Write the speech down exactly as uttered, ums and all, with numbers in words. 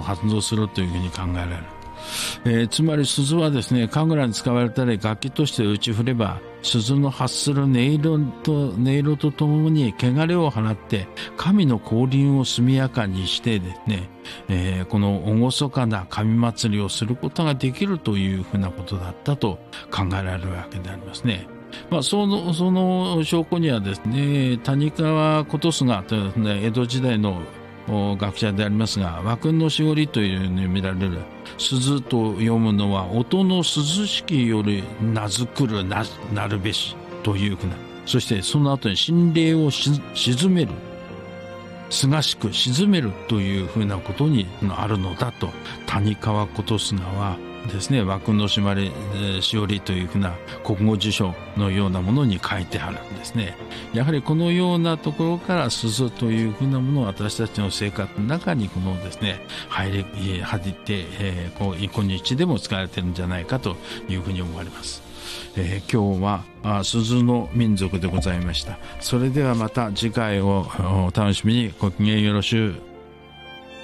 発動するというふうに考えられる。えー、つまり鈴はですね、神楽に使われたり楽器として打ち振れば、鈴の発する音色と音色とともに汚れを払って神の降臨を速やかにしてですね、えー、この厳かな神祭りをすることができるというふうなことだったと考えられるわけでありますね。まあ、その、その証拠にはですね、谷川琴菅というですね、江戸時代の学者でありますが、和訓のしおりというのに見られる鈴と読むのは音の涼しきより名付くる な, なるべしというふうな、そしてその後に心霊をし鎮める、すがしく鎮めるというふうなことにあるのだと谷川琴菅はですね、和訓のしまり、えー、しおりというふうな国語辞書のようなものに書いてあるんですね。やはりこのようなところから鈴というふうなものを私たちの生活の中にこのですね、入り、入って、えー、こう今日でも使われているんじゃないかというふうに思われます。えー、今日はあ鈴の民族でございました。それではまた次回をお楽しみに。ごきげんよろしゅう。